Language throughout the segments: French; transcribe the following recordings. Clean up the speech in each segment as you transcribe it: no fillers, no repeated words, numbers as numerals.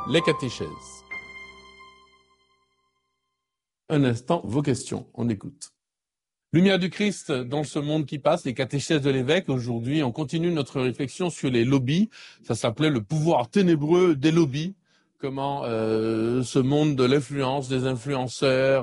les catéchèses. Un instant, vos questions, on écoute. Lumière du Christ dans ce monde qui passe, les catéchèses de l'évêque. Aujourd'hui, on continue notre réflexion sur les lobbies. Ça s'appelait le pouvoir ténébreux des lobbies. Comment ce monde de l'influence, des influenceurs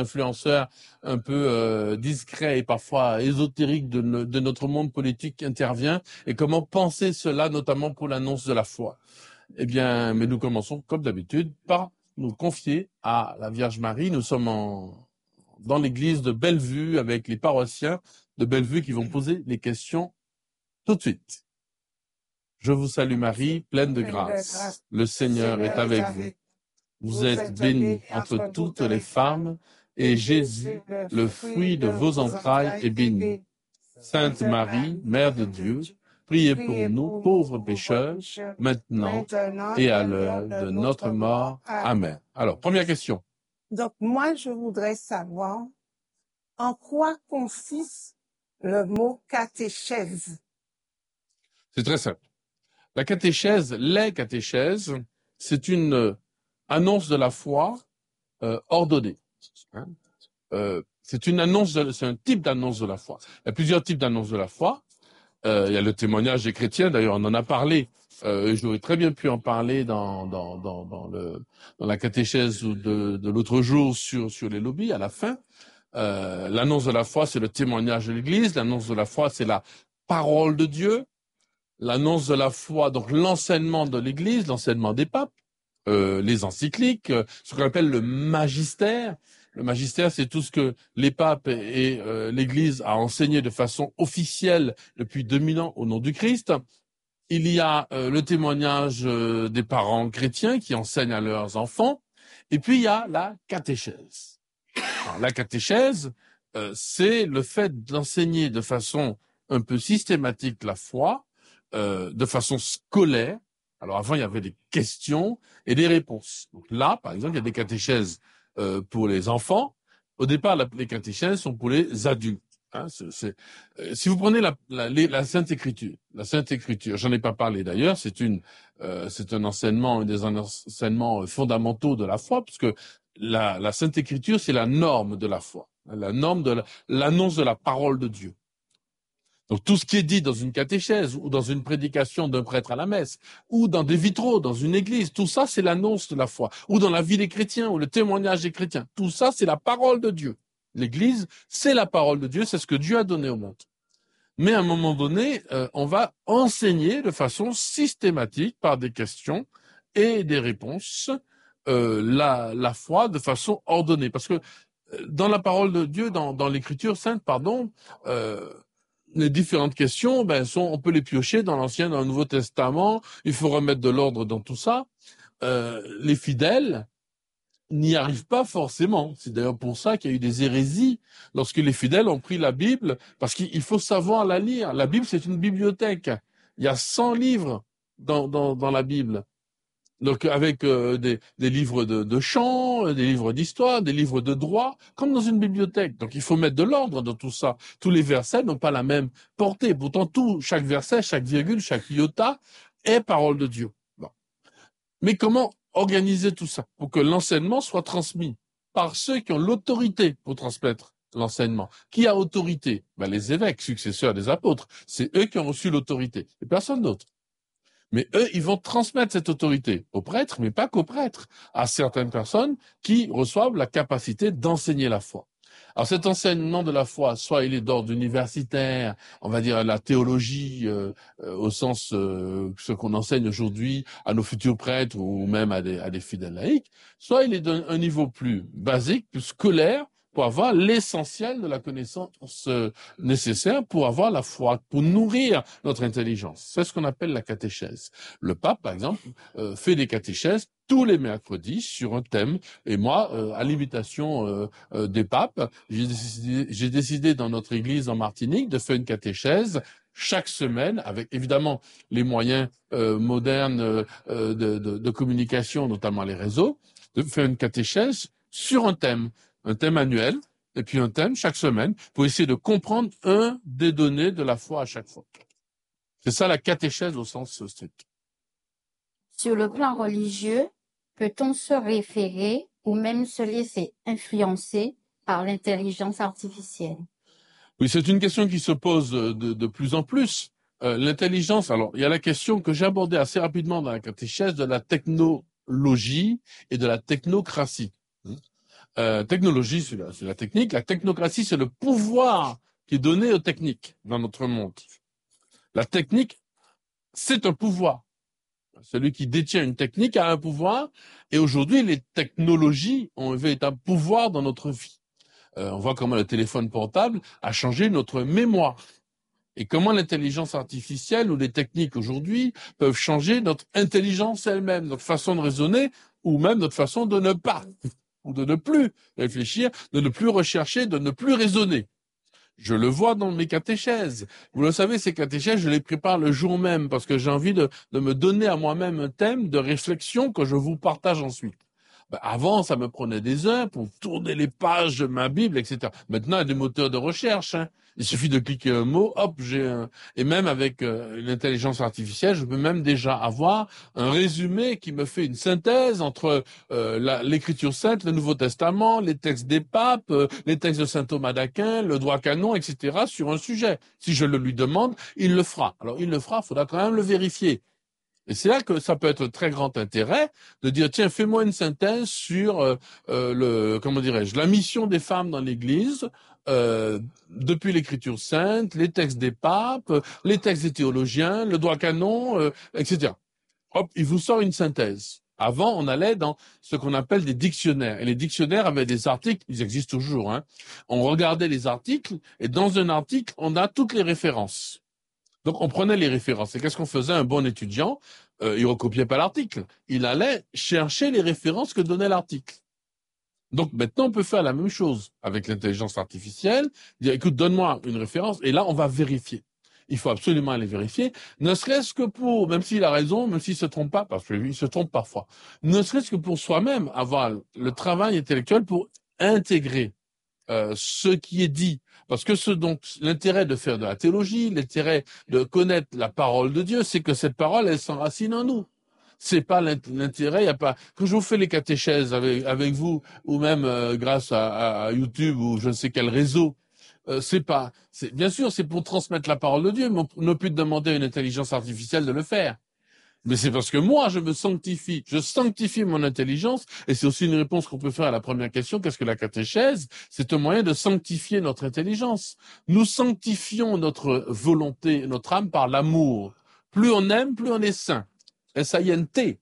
un peu discrets et parfois ésotériques de notre monde politique intervient, et comment penser cela, notamment pour l'annonce de la foi. Eh bien, mais nous commençons, comme d'habitude, par nous confier à la Vierge Marie. Nous sommes dans l'église de Bellevue avec les paroissiens de Bellevue qui vont poser les questions tout de suite. Je vous salue Marie, pleine de grâce. Le Seigneur est avec vous. Vous êtes bénie entre toutes les femmes, et Jésus, le fruit de vos entrailles, est béni. Sainte Marie, Mère de Dieu, priez pour nous, pauvres pécheurs, maintenant et à l'heure de notre mort. Amen. Alors, première question. Donc, moi, je voudrais savoir en quoi consiste le mot catéchèse. C'est très simple. La catéchèse, les catéchèses, c'est une annonce de la foi ordonnée. C'est un type d'annonce de la foi. Il y a plusieurs types d'annonces de la foi. Il y a le témoignage des chrétiens. D'ailleurs, on en a parlé. J'aurais très bien pu en parler dans la catéchèse de l'autre jour sur les lobbies à la fin. L'annonce de la foi, c'est le témoignage de l'Église. L'annonce de la foi, c'est la parole de Dieu. L'annonce de la foi, donc l'enseignement de l'Église, l'enseignement des papes, les encycliques, ce qu'on appelle le magistère. Le magistère, c'est tout ce que les papes et l'Église a enseigné de façon officielle depuis 2000 ans au nom du Christ. Il y a le témoignage des parents chrétiens qui enseignent à leurs enfants. Et puis, il y a la catéchèse. Alors, la catéchèse, c'est le fait d'enseigner de façon un peu systématique la foi, de façon scolaire. Alors avant, il y avait des questions et des réponses. Donc là, par exemple, il y a des catéchèses pour les enfants. Au départ, les catéchèses sont pour les adultes. Hein, si vous prenez la Sainte Écriture, j'en ai pas parlé d'ailleurs, c'est un enseignement, des enseignements fondamentaux de la foi, puisque la Sainte Écriture, c'est la norme de la foi, la norme de l'annonce de la parole de Dieu. Donc tout ce qui est dit dans une catéchèse ou dans une prédication d'un prêtre à la messe ou dans des vitraux, dans une église, tout ça c'est l'annonce de la foi. Ou dans la vie des chrétiens ou le témoignage des chrétiens, tout ça c'est la parole de Dieu. L'église, c'est la parole de Dieu, c'est ce que Dieu a donné au monde. Mais à un moment donné, on va enseigner de façon systématique par des questions et des réponses la foi de façon ordonnée. Parce que dans la parole de Dieu, dans l'Écriture sainte, les différentes questions, on peut les piocher dans l'Ancien, dans le Nouveau Testament. Il faut remettre de l'ordre dans tout ça. Les fidèles n'y arrivent pas forcément. C'est d'ailleurs pour ça qu'il y a eu des hérésies lorsque les fidèles ont pris la Bible, parce qu'il faut savoir la lire. La Bible, c'est une bibliothèque. Il y a 100 livres dans la Bible. Donc avec des livres de chants, des livres d'histoire, des livres de droit, comme dans une bibliothèque. Donc il faut mettre de l'ordre dans tout ça. Tous les versets n'ont pas la même portée. Pourtant, chaque verset, chaque virgule, chaque iota est parole de Dieu. Bon. Mais comment organiser tout ça pour que l'enseignement soit transmis par ceux qui ont l'autorité pour transmettre l'enseignement? Qui a autorité? Les évêques, successeurs des apôtres. C'est eux qui ont reçu l'autorité et personne d'autre. Mais eux, ils vont transmettre cette autorité aux prêtres, mais pas qu'aux prêtres, à certaines personnes qui reçoivent la capacité d'enseigner la foi. Alors cet enseignement de la foi, soit il est d'ordre universitaire, on va dire la théologie au sens ce qu'on enseigne aujourd'hui à nos futurs prêtres ou même à des fidèles laïcs, soit il est d'un niveau plus basique, plus scolaire, pour avoir l'essentiel de la connaissance nécessaire pour avoir la foi, pour nourrir notre intelligence. C'est ce qu'on appelle la catéchèse. Le pape, par exemple, fait des catéchèses tous les mercredis sur un thème. Et moi, à l'imitation des papes, j'ai décidé dans notre église en Martinique de faire une catéchèse chaque semaine, avec évidemment les moyens modernes de communication, notamment les réseaux, de faire une catéchèse sur un thème annuel, et puis un thème chaque semaine, pour essayer de comprendre un des données de la foi à chaque fois. C'est ça la catéchèse au sens strict. Sur le plan religieux, Peut-on se référer ou même se laisser influencer par l'intelligence artificielle? Oui, c'est une question qui se pose de plus en plus. L'intelligence, alors, il y a la question que j'ai abordée assez rapidement dans la catéchèse de la technologie et de la technocratie. Technologie, c'est la technique. La technocratie, c'est le pouvoir qui est donné aux techniques dans notre monde. La technique, c'est un pouvoir. Celui qui détient une technique a un pouvoir. Et aujourd'hui, les technologies ont un véritable pouvoir dans notre vie. On voit comment le téléphone portable a changé notre mémoire. Et comment l'intelligence artificielle ou les techniques aujourd'hui peuvent changer notre intelligence elle-même, notre façon de raisonner, ou même notre façon de ne pas, ou de ne plus réfléchir, de ne plus rechercher, de ne plus raisonner. Je le vois dans mes catéchèses. Vous le savez, ces catéchèses, je les prépare le jour même parce que j'ai envie de me donner à moi-même un thème de réflexion que je vous partage ensuite. Avant, ça me prenait des heures pour tourner les pages de ma Bible, etc. Maintenant, il y a des moteurs de recherche. Il suffit de cliquer un mot, hop, et même avec l'intelligence artificielle, je peux même déjà avoir un résumé qui me fait une synthèse entre l'Écriture sainte, le Nouveau Testament, les textes des papes, les textes de saint Thomas d'Aquin, le droit canon, etc. sur un sujet. Si je le lui demande, il le fera. Alors, il le fera, il faudra quand même le vérifier. Et c'est là que ça peut être de très grand intérêt de dire, tiens, fais-moi une synthèse sur comment dirais-je, la mission des femmes dans l'Église depuis l'Écriture sainte, les textes des papes, les textes des théologiens, le droit canon, etc. Hop, il vous sort une synthèse. Avant, on allait dans ce qu'on appelle des dictionnaires. Et les dictionnaires avaient des articles, ils existent toujours. On regardait les articles, et dans un article, on a toutes les références. Donc, on prenait les références. Et qu'est-ce qu'on faisait? Un bon étudiant, il recopiait pas l'article. Il allait chercher les références que donnait l'article. Donc, maintenant, on peut faire la même chose avec l'intelligence artificielle. Dire, écoute, donne-moi une référence. Et là, on va vérifier. Il faut absolument aller vérifier. Ne serait-ce que pour, même s'il a raison, même s'il se trompe pas, parce qu'il se trompe parfois. Ne serait-ce que pour soi-même avoir le travail intellectuel pour intégrer ce qui est dit. Parce que donc l'intérêt de faire de la théologie, l'intérêt de connaître la parole de Dieu, c'est que cette parole, elle s'enracine en nous. C'est pas l'intérêt, il y a pas. Quand je vous fais les catéchèses avec vous, ou même grâce à YouTube ou je ne sais quel réseau, c'est bien sûr, c'est pour transmettre la parole de Dieu, mais on ne peut demander à une intelligence artificielle de le faire. Mais c'est parce que moi, je me sanctifie. Je sanctifie mon intelligence. Et c'est aussi une réponse qu'on peut faire à la première question. Qu'est-ce que la catéchèse? C'est un moyen de sanctifier notre intelligence. Nous sanctifions notre volonté, notre âme par l'amour. Plus on aime, plus on est saint. S-A-I-N-T.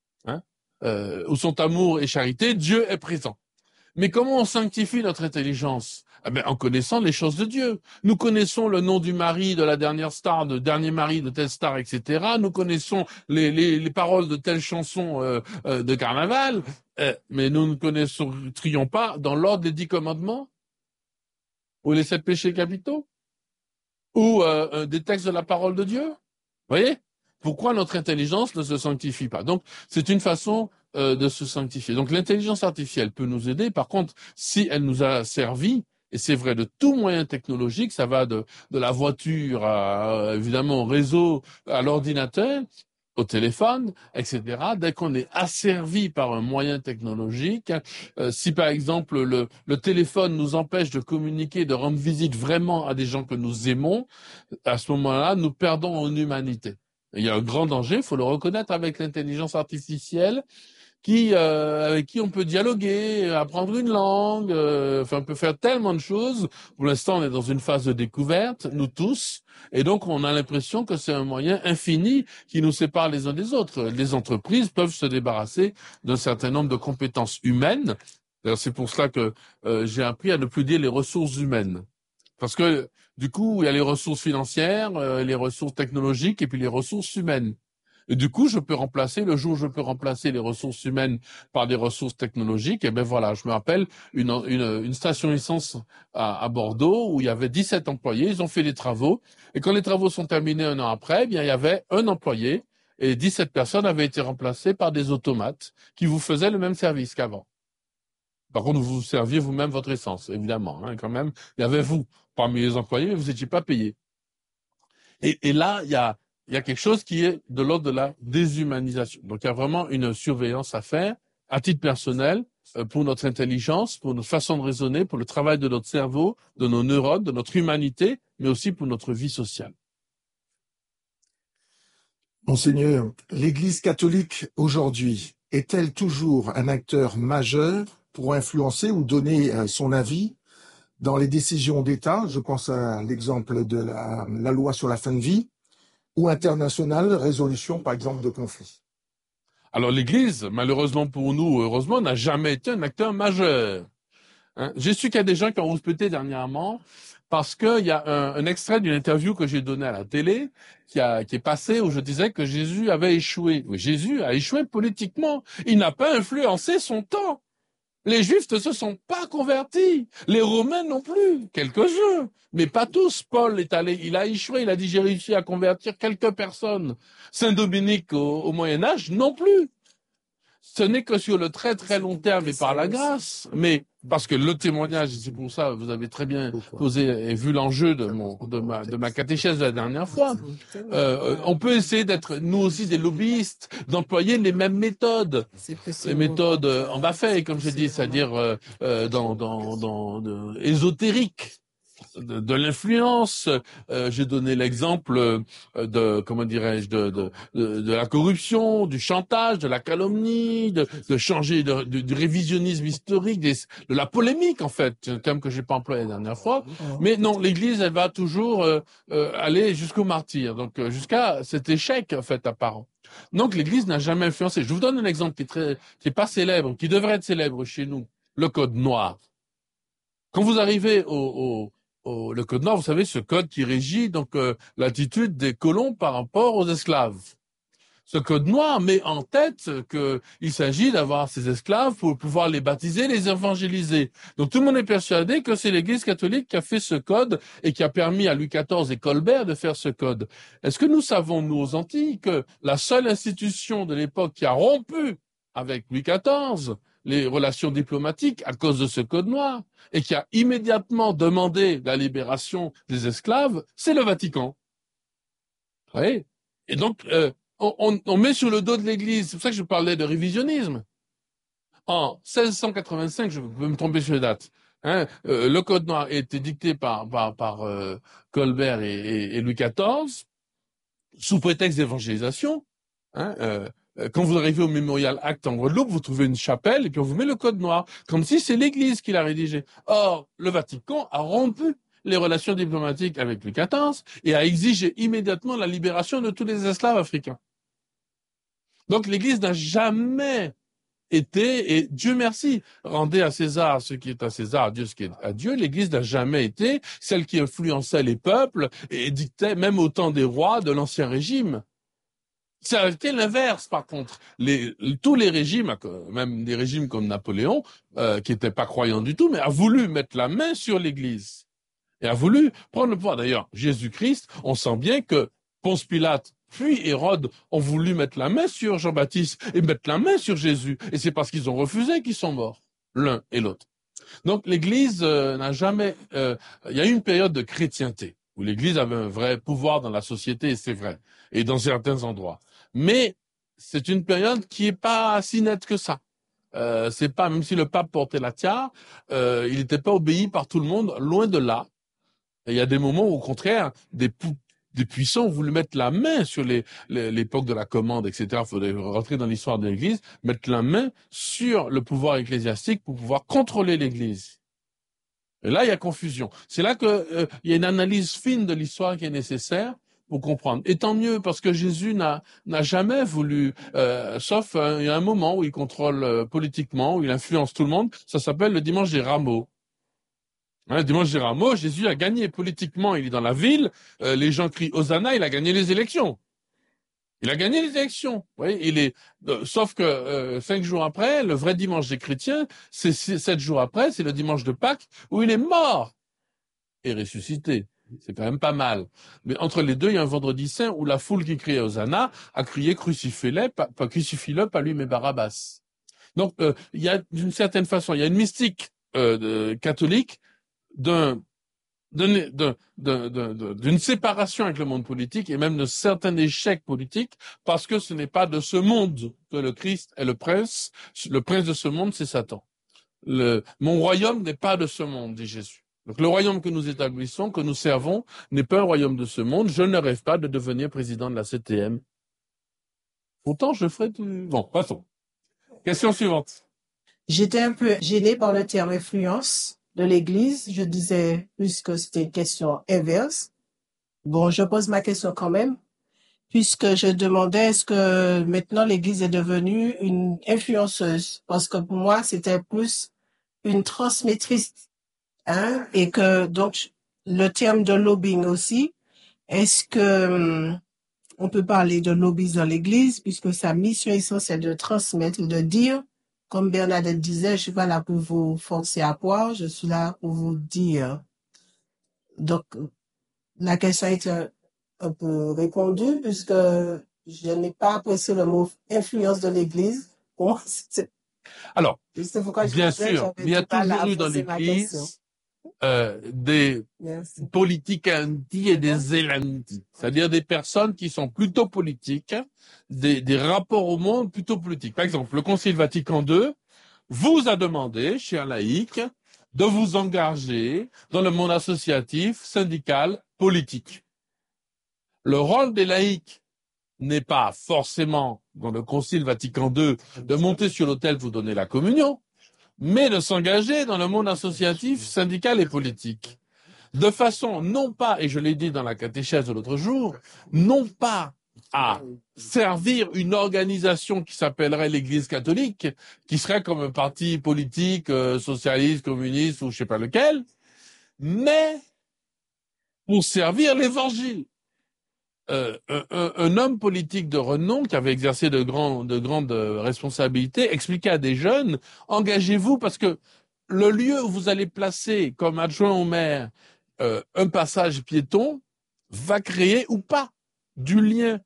Où sont amour et charité, Dieu est présent. Mais comment on sanctifie notre intelligence? En connaissant les choses de Dieu. Nous connaissons le nom du mari de la dernière star, de dernier mari de telle star, etc. Nous connaissons les paroles de telle chanson de carnaval, mais nous ne connaîtrions pas dans l'ordre des 10 commandements ou les 7 péchés capitaux ou des textes de la parole de Dieu. Vous voyez? Pourquoi notre intelligence ne se sanctifie pas? Donc, c'est une façon de se sanctifier. Donc, l'intelligence artificielle peut nous aider. Par contre, si elle nous a servi, et c'est vrai de tout moyen technologique, ça va de la voiture à, évidemment, au réseau, à l'ordinateur, au téléphone, etc. Dès qu'on est asservi par un moyen technologique, si par exemple le téléphone nous empêche de communiquer, de rendre visite vraiment à des gens que nous aimons, à ce moment-là, nous perdons en humanité. Il y a un grand danger, il faut le reconnaître, avec l'intelligence artificielle, avec qui on peut dialoguer, apprendre une langue, on peut faire tellement de choses. Pour l'instant, on est dans une phase de découverte, nous tous, et donc on a l'impression que c'est un moyen infini qui nous sépare les uns des autres. Les entreprises peuvent se débarrasser d'un certain nombre de compétences humaines. D'ailleurs, c'est pour cela que j'ai appris à ne plus dire les ressources humaines. Parce que, du coup, il y a les ressources financières, les ressources technologiques et puis les ressources humaines. Et du coup, le jour où je peux remplacer les ressources humaines par des ressources technologiques, et ben voilà, je me rappelle une station essence à Bordeaux où il y avait 17 employés, ils ont fait des travaux, et quand les travaux sont terminés un an après, bien, il y avait un employé, et 17 personnes avaient été remplacées par des automates qui vous faisaient le même service qu'avant. Par contre, vous serviez vous-même votre essence, évidemment, quand même. Il y avait vous parmi les employés, mais vous n'étiez pas payé. Et là, il y a il y a quelque chose qui est de l'ordre de la déshumanisation. Donc, il y a vraiment une surveillance à faire, à titre personnel, pour notre intelligence, pour notre façon de raisonner, pour le travail de notre cerveau, de nos neurones, de notre humanité, mais aussi pour notre vie sociale. Monseigneur, l'Église catholique aujourd'hui est-elle toujours un acteur majeur pour influencer ou donner son avis dans les décisions d'État? Je pense à l'exemple de la loi sur la fin de vie ou internationale, résolution par exemple de conflits. Alors l'Église, malheureusement pour nous, heureusement, n'a jamais été un acteur majeur. Hein? J'ai su qu'il y a des gens qui ont rouspété dernièrement parce qu'il y a un extrait d'une interview que j'ai donnée à la télé qui est passé où je disais que Jésus avait échoué. Oui, Jésus a échoué politiquement. Il n'a pas influencé son temps. Les Juifs ne se sont pas convertis. Les Romains non plus. Quelques-uns. Mais pas tous. Paul est allé, il a échoué. Il a dit, j'ai réussi à convertir quelques personnes. Saint Dominique au Moyen-Âge non plus. Ce n'est que sur le très très long terme et par la grâce. Mais parce que le témoignage, c'est pour ça, vous avez très bien posé et vu l'enjeu de ma catéchèse de la dernière fois. On peut essayer d'être, nous aussi, des lobbyistes, d'employer les mêmes méthodes. Les méthodes en bas-fait, comme je dis, c'est-à-dire ésotériques. De l'influence. J'ai donné l'exemple de comment dirais-je de la corruption, du chantage, de la calomnie, de changer du révisionnisme historique, de la polémique en fait, un terme que j'ai pas employé la dernière fois. Mais non, l'Église elle va toujours aller jusqu'au martyr, donc jusqu'à cet échec en fait apparent. Donc l'Église n'a jamais influencé. Je vous donne un exemple qui est pas célèbre, qui devrait être célèbre chez nous, le Code noir. Quand vous arrivez le Code noir, vous savez, ce code qui régit donc l'attitude des colons par rapport aux esclaves. Ce code noir met en tête qu'il s'agit d'avoir ces esclaves pour pouvoir les baptiser, les évangéliser. Donc tout le monde est persuadé que c'est l'Église catholique qui a fait ce code et qui a permis à Louis XIV et Colbert de faire ce code. Est-ce que nous savons, nous aux Antilles, que la seule institution de l'époque qui a rompu avec Louis XIV les relations diplomatiques à cause de ce code noir et qui a immédiatement demandé la libération des esclaves, c'est le Vatican. Vous voyez ? Et donc, on met sur le dos de l'Église, c'est pour ça que je parlais de révisionnisme. En 1685, je peux me tromper sur les dates, le Code noir a été dicté par Colbert et Louis XIV, sous prétexte d'évangélisation. Quand vous arrivez au Memorial Act en Guadeloupe, vous trouvez une chapelle et puis on vous met le Code noir, comme si c'est l'Église qui l'a rédigé. Or, le Vatican a rompu les relations diplomatiques avec Louis XIV et a exigé immédiatement la libération de tous les esclaves africains. Donc l'Église n'a jamais été, et Dieu merci, rendez à César ce qui est à César, à Dieu ce qui est à Dieu, l'Église n'a jamais été celle qui influençait les peuples et dictait, même au temps des rois de l'Ancien Régime. Ça a été l'inverse, par contre. Tous les régimes, même des régimes comme Napoléon, qui n'étaient pas croyants du tout, mais a voulu mettre la main sur l'Église. Et a voulu prendre le pouvoir. D'ailleurs, Jésus-Christ, on sent bien que Ponce Pilate, puis Hérode, ont voulu mettre la main sur Jean-Baptiste et mettre la main sur Jésus. Et c'est parce qu'ils ont refusé qu'ils sont morts, l'un et l'autre. Donc l'Église n'a jamais... il y a eu une période de chrétienté, où l'Église avait un vrai pouvoir dans la société, et c'est vrai, et dans certains endroits. Mais c'est une période qui est pas si nette que ça. C'est pas, même si le pape portait la tiare, il n'était pas obéi par tout le monde, loin de là. Et il y a des moments où, au contraire, des puissants ont voulu mettre la main sur l'époque de la commande, etc. Il faudrait rentrer dans l'histoire de l'Église, mettre la main sur le pouvoir ecclésiastique pour pouvoir contrôler l'Église. Et là, il y a confusion. C'est là que il y a une analyse fine de l'histoire qui est nécessaire pour comprendre. Et tant mieux, parce que Jésus n'a jamais voulu, sauf il y a un moment où il contrôle politiquement, où il influence tout le monde. Ça s'appelle le dimanche des Rameaux. Le dimanche des Rameaux, Jésus a gagné politiquement. Il est dans la ville, les gens crient Hosanna, il a gagné les élections. Il a gagné les élections. Oui, sauf que 5 jours après, le vrai dimanche des chrétiens, c'est 7 jours après, c'est le dimanche de Pâques où il est mort et ressuscité. C'est quand même pas mal. Mais entre les deux, il y a un vendredi saint où la foule qui criait Hosanna a crié crucifie-le, pas lui mais Barabbas. Donc il y a d'une certaine façon, il y a une mystique catholique d'un d'une séparation avec le monde politique et même de certains échecs politiques, parce que ce n'est pas de ce monde que le Christ est le prince. Le prince de ce monde, c'est Satan. Mon royaume n'est pas de ce monde, dit Jésus. Donc le royaume que nous établissons, que nous servons, n'est pas un royaume de ce monde. Je ne rêve pas de devenir président de la CTM. Pourtant, je ferai du... Bon, passons. Question suivante. J'étais un peu gênée par le terme influence de l'Église. Je disais plus que c'était une question inverse. Bon, je pose ma question quand même, puisque je demandais est-ce que maintenant l'Église est devenue une influenceuse? Parce que pour moi, c'était plus une transmettrice, hein, et que donc le terme de lobbying aussi. Est-ce que on peut parler de lobbyisme dans l'Église, puisque sa mission essentielle est de transmettre, de dire, comme Bernadette disait, je suis pas là pour vous forcer à boire, je suis là pour vous dire. Donc, la question a été un peu répondue, puisque je n'ai pas apprécié le mot influence de l'Église. Bon, Alors, c'est pourquoi je bien disais, sûr, il y a toujours eu dans l'Église des Merci. politiques et des élanti, c'est-à-dire des personnes qui sont plutôt politiques, des rapports au monde plutôt politiques. Par exemple, le Concile Vatican II vous a demandé, chers laïcs, de vous engager dans le monde associatif, syndical, politique. Le rôle des laïcs n'est pas forcément, dans le Concile Vatican II, de monter sur l'autel pour donner la communion, mais de s'engager dans le monde associatif, syndical et politique. De façon, non pas, et je l'ai dit dans la catéchèse de l'autre jour, non pas à servir une organisation qui s'appellerait l'Église catholique, qui serait comme un parti politique, socialiste, communiste ou je sais pas lequel, mais pour servir l'Évangile. Un homme politique de renom qui avait exercé de grandes responsabilités expliquait à des jeunes, engagez-vous parce que le lieu où vous allez placer comme adjoint au maire un passage piéton va créer ou pas du lien.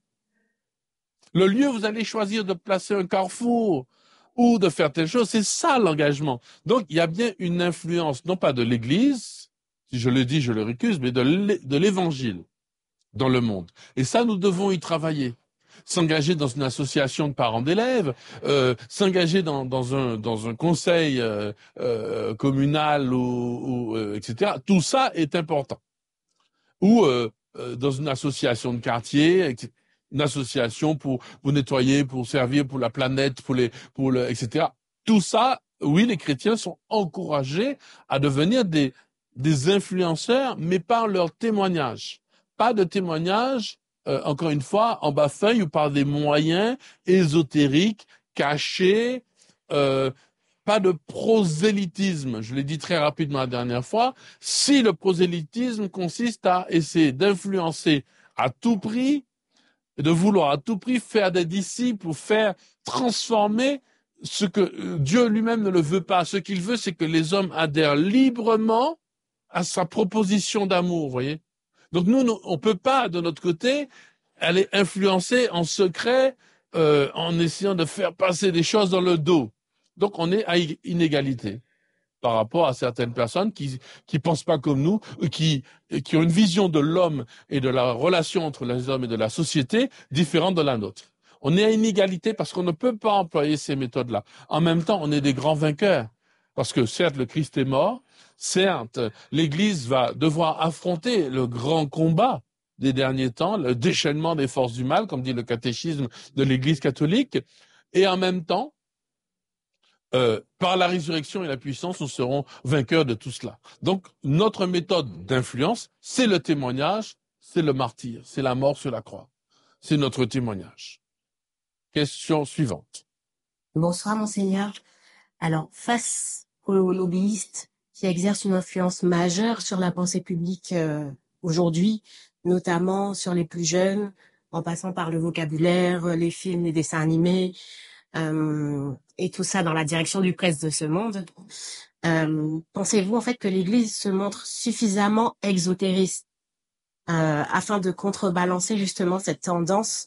Le lieu où vous allez choisir de placer un carrefour ou de faire telle chose, c'est ça l'engagement. Donc il y a bien une influence, non pas de l'Église, si je le dis, je le récuse, mais de l'Évangile dans le monde. Et ça, nous devons y travailler. S'engager dans une association de parents d'élèves, s'engager dans un conseil communal ou etc. Tout ça est important. Ou dans une association de quartier, une association pour nettoyer, pour servir, pour la planète, etc. Tout ça, oui, les chrétiens sont encouragés à devenir des influenceurs, mais par leur témoignage. Pas de témoignage, encore une fois, en bas-feuille ou par des moyens ésotériques, cachés, pas de prosélytisme. Je l'ai dit très rapidement la dernière fois. Si le prosélytisme consiste à essayer d'influencer à tout prix, et de vouloir à tout prix faire des disciples ou faire transformer ce que Dieu lui-même ne le veut pas. Ce qu'il veut, c'est que les hommes adhèrent librement à sa proposition d'amour, vous voyez. Donc nous, on peut pas, de notre côté, aller influencer en secret, en essayant de faire passer des choses dans le dos. Donc on est à inégalité par rapport à certaines personnes qui pensent pas comme nous, qui ont une vision de l'homme et de la relation entre les hommes et de la société différente de la nôtre. On est à inégalité parce qu'on ne peut pas employer ces méthodes-là. En même temps, on est des grands vainqueurs. Parce que certes, le Christ est mort, certes, l'Église va devoir affronter le grand combat des derniers temps, le déchaînement des forces du mal, comme dit le catéchisme de l'Église catholique, et en même temps, par la résurrection et la puissance, nous serons vainqueurs de tout cela. Donc, notre méthode d'influence, c'est le témoignage, c'est le martyr, c'est la mort sur la croix. C'est notre témoignage. Question suivante. Bonsoir, Monseigneur. Alors, face aux lobbyistes qui exercent une influence majeure sur la pensée publique aujourd'hui, notamment sur les plus jeunes, en passant par le vocabulaire, les films, les dessins animés, et tout ça dans la direction du prince de ce monde, pensez-vous en fait que l'Église se montre suffisamment exotériste afin de contrebalancer justement cette tendance,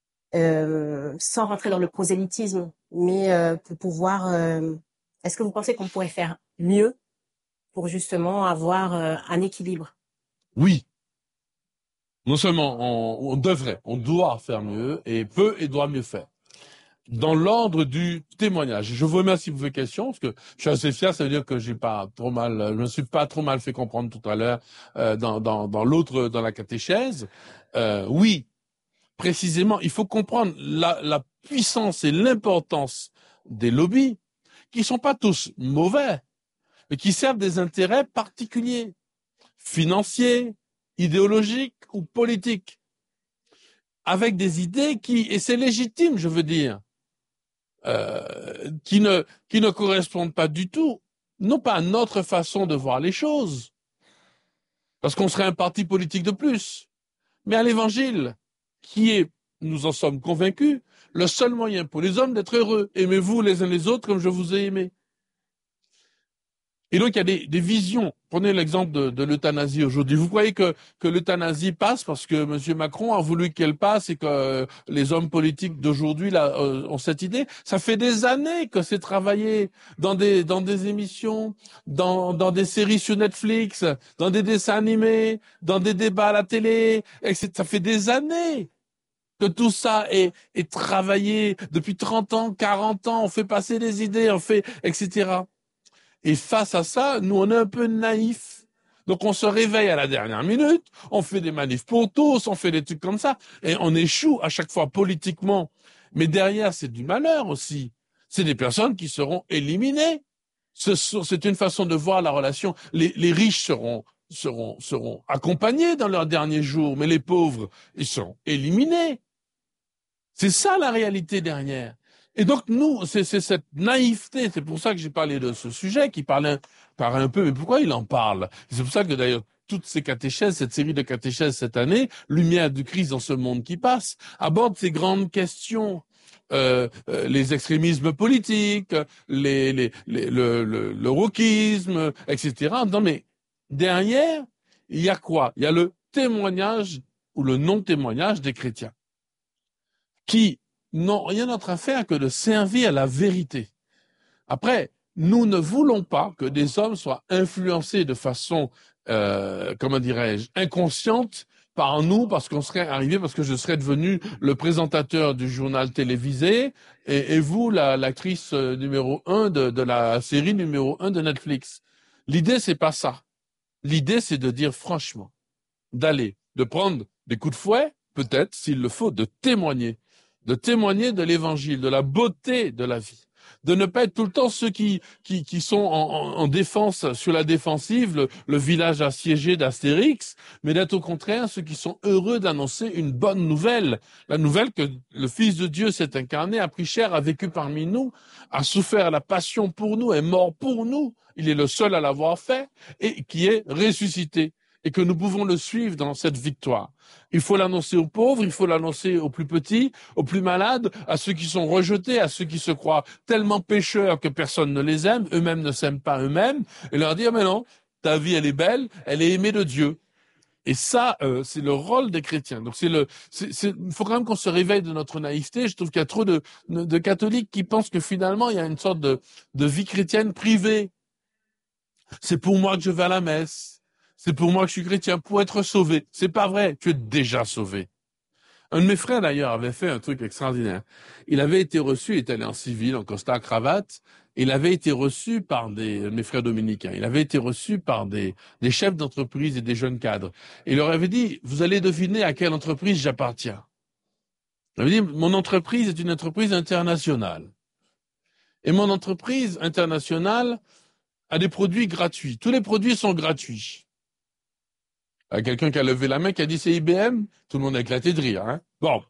sans rentrer dans le prosélytisme, mais pour pouvoir... est-ce que vous pensez qu'on pourrait faire mieux pour justement avoir un équilibre Oui, non seulement on doit faire mieux, et peut et doit mieux faire. Dans l'ordre du témoignage. Je vous remercie pour vos questions, parce que je suis assez fier, ça veut dire que je me suis pas trop mal fait comprendre tout à l'heure, dans la catéchèse. Oui, précisément, il faut comprendre la puissance et l'importance des lobbies, qui sont pas tous mauvais, mais qui servent des intérêts particuliers, financiers, idéologiques ou politiques, avec des idées et c'est légitime, je veux dire, qui ne correspondent pas du tout, non pas à notre façon de voir les choses, parce qu'on serait un parti politique de plus, mais à l'évangile, qui est, nous en sommes convaincus, le seul moyen pour les hommes d'être heureux. Aimez-vous les uns les autres comme je vous ai aimés. Et donc, il y a des visions. Prenez l'exemple de l'euthanasie aujourd'hui. Vous croyez que l'euthanasie passe parce que M. Macron a voulu qu'elle passe et que les hommes politiques d'aujourd'hui ont cette idée? Ça fait des années que c'est travaillé dans des émissions, dans des séries sur Netflix, dans des dessins animés, dans des débats à la télé, etc. Ça fait des années que tout ça est travaillé depuis 30 ans, 40 ans. On fait passer des idées, etc. Et face à ça, nous, on est un peu naïfs. Donc, on se réveille à la dernière minute, on fait des manifs pour tous, on fait des trucs comme ça, et on échoue à chaque fois politiquement. Mais derrière, c'est du malheur aussi. C'est des personnes qui seront éliminées. C'est une façon de voir la relation. Les riches seront accompagnés dans leurs derniers jours, mais les pauvres, ils seront éliminés. C'est ça la réalité derrière. Et donc nous, c'est cette naïveté, c'est pour ça que j'ai parlé de ce sujet qui paraît un peu, mais pourquoi il en parle? C'est pour ça que d'ailleurs toutes ces catéchèses, cette série de catéchèses cette année, Lumière du Christ dans ce monde qui passe, aborde ces grandes questions. Les extrémismes politiques, le wokisme, etc. Non mais derrière, il y a quoi? Il y a le témoignage ou le non-témoignage des chrétiens, qui n'ont rien d'autre à faire que de servir à la vérité. Après, nous ne voulons pas que des hommes soient influencés de façon, inconsciente par nous, parce que je serais devenu le présentateur du journal télévisé, et vous, l'actrice numéro 1 de la série numéro 1 de Netflix. L'idée, c'est pas ça. L'idée, c'est de dire franchement, de prendre des coups de fouet, peut-être, s'il le faut, de témoigner de l'évangile, de la beauté de la vie, de ne pas être tout le temps ceux qui sont en défense, sur la défensive, le village assiégé d'Astérix, mais d'être au contraire ceux qui sont heureux d'annoncer une bonne nouvelle, la nouvelle que le Fils de Dieu s'est incarné, a pris chair, a vécu parmi nous, a souffert la passion pour nous, est mort pour nous, il est le seul à l'avoir fait, et qui est ressuscité, et que nous pouvons le suivre dans cette victoire. Il faut l'annoncer aux pauvres, il faut l'annoncer aux plus petits, aux plus malades, à ceux qui sont rejetés, à ceux qui se croient tellement pécheurs que personne ne les aime, eux-mêmes ne s'aiment pas eux-mêmes, et leur dire, mais non, ta vie, elle est belle, elle est aimée de Dieu. Et ça, c'est le rôle des chrétiens. Donc il faut quand même qu'on se réveille de notre naïveté. Je trouve qu'il y a trop de catholiques qui pensent que finalement, il y a une sorte de vie chrétienne privée. C'est pour moi que je vais à la messe. C'est pour moi que je suis chrétien, pour être sauvé. C'est pas vrai, tu es déjà sauvé. Un de mes frères, d'ailleurs, avait fait un truc extraordinaire. Il avait été reçu, il est allé en civil, en costard, cravate. Il avait été reçu par mes frères dominicains. Il avait été reçu par des chefs d'entreprise et des jeunes cadres. Et il leur avait dit, vous allez deviner à quelle entreprise j'appartiens. Il avait dit, mon entreprise est une entreprise internationale. Et mon entreprise internationale a des produits gratuits. Tous les produits sont gratuits. Il y a quelqu'un qui a levé la main, qui a dit c'est IBM. Tout le monde a éclaté de rire. Hein. Bon.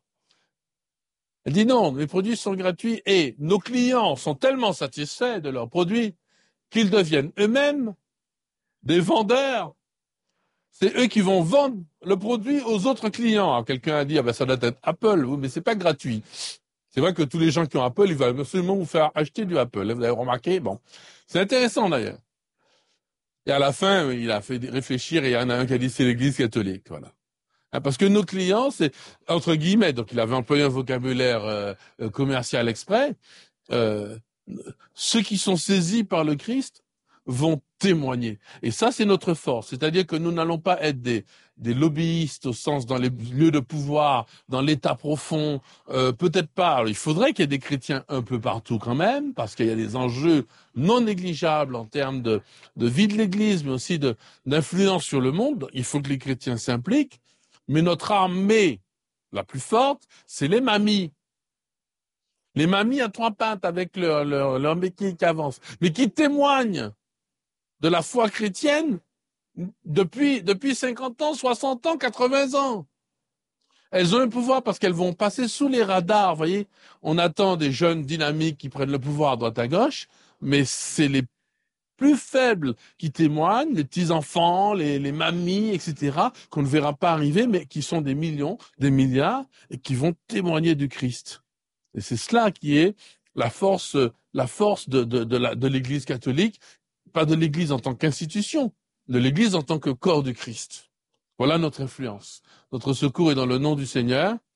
Elle dit non, les produits sont gratuits et nos clients sont tellement satisfaits de leurs produits qu'ils deviennent eux-mêmes des vendeurs. C'est eux qui vont vendre le produit aux autres clients. Alors quelqu'un a dit ah ben ça doit être Apple, oui, mais c'est pas gratuit. C'est vrai que tous les gens qui ont Apple, ils veulent absolument vous faire acheter du Apple. Vous avez remarqué? Bon, c'est intéressant d'ailleurs. Et à la fin, il a fait réfléchir et il y en a un qui a dit c'est l'Église catholique, voilà. Parce que nos clients, c'est entre guillemets, donc il avait employé un vocabulaire commercial exprès, ceux qui sont saisis par le Christ vont témoigner. Et ça, c'est notre force. C'est-à-dire que nous n'allons pas être des lobbyistes au sens dans les lieux de pouvoir, dans l'état profond. Peut-être pas. Alors, il faudrait qu'il y ait des chrétiens un peu partout quand même, parce qu'il y a des enjeux non négligeables en termes de vie de l'Église, mais aussi d'influence sur le monde. Il faut que les chrétiens s'impliquent. Mais notre armée la plus forte, c'est les mamies. Les mamies à 3 pattes avec leur béquille qui avance, mais qui témoignent de la foi chrétienne depuis 50 ans, 60 ans, 80 ans. Elles ont un pouvoir parce qu'elles vont passer sous les radars, vous voyez. On attend des jeunes dynamiques qui prennent le pouvoir à droite à gauche, mais c'est les plus faibles qui témoignent, les petits-enfants, les mamies, etc., qu'on ne verra pas arriver, mais qui sont des millions, des milliards, et qui vont témoigner du Christ. Et c'est cela qui est la force de l'Église catholique, pas de l'Église en tant qu'institution, de l'Église en tant que corps du Christ. Voilà notre influence. Notre secours est dans le nom du Seigneur.